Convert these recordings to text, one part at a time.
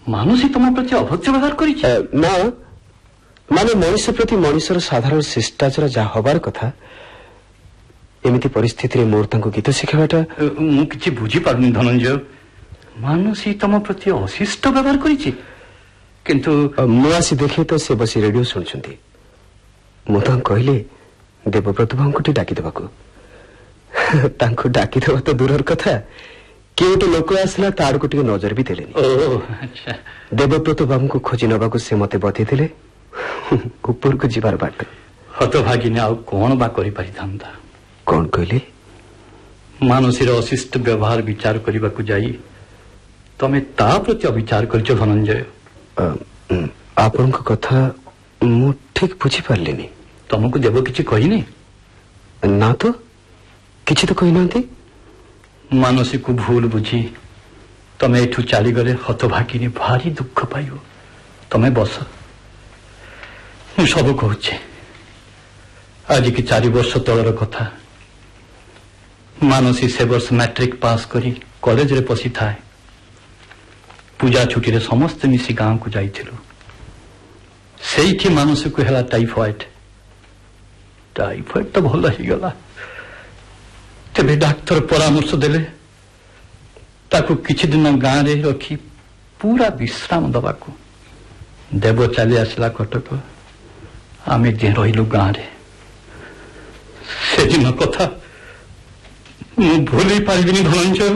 ମାନसी तुम प्रति अभद्र व्यवहार करी ना माने मनुष्य प्रति मनुष्यर साधारण शिष्टाचार जहाँ हबार कथा एमती परिस्थिति मोर तांको गीत शिखाटा मु किछि बुझी पारुनी धनंजय। मानसी तुम प्रति अशिष्ट व्यवहार करी किंतु मु आसी देखे तो से बसी रेडियो शुणुछंती। मु कहले देवव्रत बाबू डाकिदेवाक तांको डाकिदेवा तो दूर कथा किए गोटे लोक आसला ताड़ को नजर भी देले। देवव्रत बाबू को खोजी नवा से मत बतईले ऊपर को जीवार बाट। हतभागिनी आउ कौन बा करि पारि थांता। कौन कहले? मानसीर अशिष्ट व्यवहार विचार करने को जाई तमे ता प्रति अविचार करछ धनंजय। आपन को कथा मु ठीक बुझी पारलिनी। तुमको देव किछि कहिनी? ना तो किछि तो कहि नांती। मानसी को भूल बुझी तमे एठू चली गले हतभागिनी भारी दुख पाइयो। तमे बस मु सब कहूचे। आज की 4 वर्ष तलर कथा। मानसी से वर्ष मैट्रिक पास करी कॉलेज रे पसी थाए। पूजा छुट्टी रे समस्त मिसी गांव को जाइथिलु। सेठी मानसी को हेला टाइफॉइड। टाइफॉइड तो भल ही गला। तेबे डॉक्टर परामर्श देले ताकू किछि दिन गां रे रखी पूरा विश्राम दबाकू। देव चली आसला कटक। आमे जे रहिलु गां रे। से दिन कथा मु भूली पारिबिनी धनंजय।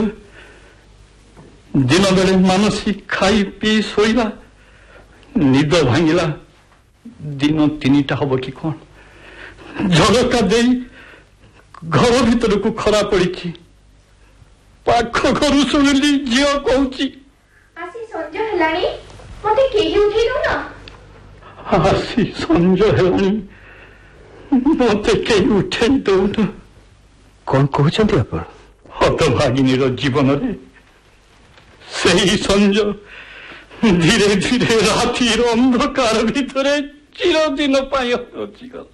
दिन बेले मानसी खाई पी शोला निद भांगिला। दिन 3टा हब कि कौन झलका दे घर भीतर को खरा पड़ी। पाख घर शुणिली झील कहूँ आसी संज हेलानी मते केही उठेइलो ना। आसी संज हेलानी मते केही उठेई दउना। कौन कहते आप? हतभागिनी जीवन रे सही संज धीरे धीरे रातिर अंधकार भितरे चिरदिन हजिगल।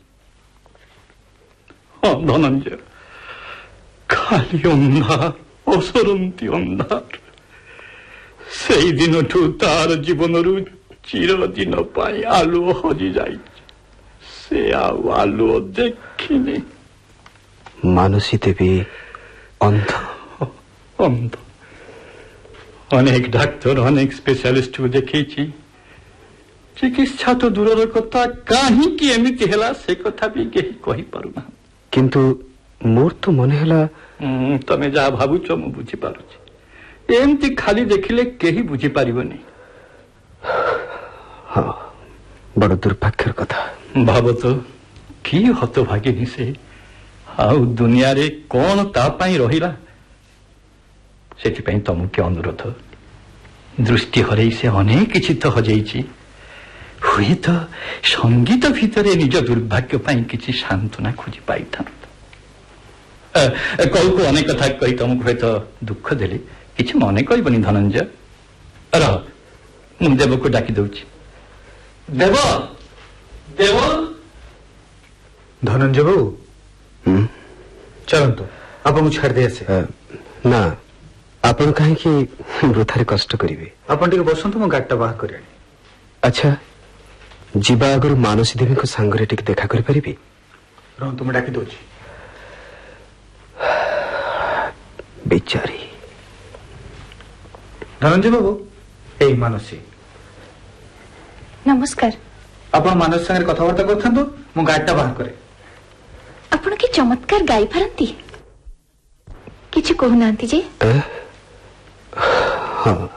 हाँ धनंजय खाली अंधार असरंती अंधार। से दिन ठू तार जीवन रु चिरदिन आलुओ हजि जाई। से आलुओ देखिनी। मानसी देवी अंध अंध। अनेक डाक्टर अनेक स्पेशलिस्ट को देखी चिकित्सा तो दूर कथा कहीं एमती है से कथा भी कहीं कही पारुना। किंतु मोर तो मन है तमे जहाँ भावुच मु बुझी पारुछि। एमती खाली देखिले कहीं बुझी पारिबनी। हाँ बड़ दुर्भाग्यर कथा। भाव तो कि हतभागिनी से आउ दुनिया रे कौन ता पाई रहिला। सेठी तुमके अनुरोध दृष्टि हरई से अनेक किछि तो हजैछि। हुए तो संगीत भितरे निज दुर्भाग्य पाई किछि सांत्वना खोजी पाई था। कल को अनेक कथा कही तुमको हूँ तो दुख देले किछि मने करबनी धनंजय। रह मु देव को डाकी दउछि। देव देव। धनंजय बाबू चलतु आपको छाड़ दे आसे। ना आपण कहीं वृथारे कष्ट करेंगे। आपण टिके बसंतु मो गाडटा बाहर करियानी। अच्छा जीवा आगर मानसी देवी को सांगरे टिके देखा करि परिबी? रह तुम डाकी दोछि। बेचारी धनंजय बाबू ए मानसी। नमस्कार। आपण मानस संगे कथावार्ता करथांतो मो गाडटा बाहर करे। आपण के चमत्कार गाई पारंती किछि कहू नांती जे? हाँ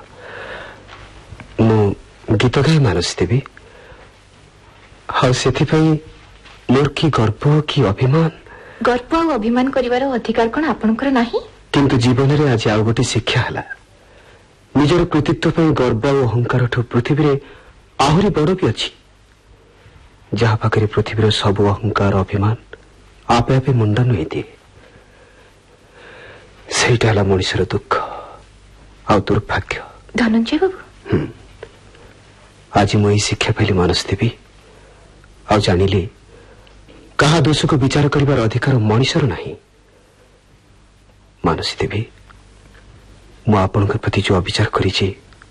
मु गीत गाई मानसी देवी। हाँ से मोर की गर्व की अभिमान। गर्व और अभिमान करिवार अधिकार कोन आपनकर नाही? किंतु जीवन रे आज आउ गोटे शिक्षा हला। निजर कृतित्व पई गर्व और अहंकार ठो पृथ्वी रे आहुरी बड़ भी अछि। जहाँ पाखरे पृथ्वी सब अहंकार अभिमान आपे आपे मुंडा नुई दिए। सेटा हला मनुष्यर दुख आ दुर्भाग्य। धनंजय बाबू आज मु शिक्षा पाइली मानस देवी। आ जानिली कहा दोष को विचार करिवार अधिकार मनुष्यर नहीं। मानसी देवी मु आपनकर प्रति जो अविचार करिछि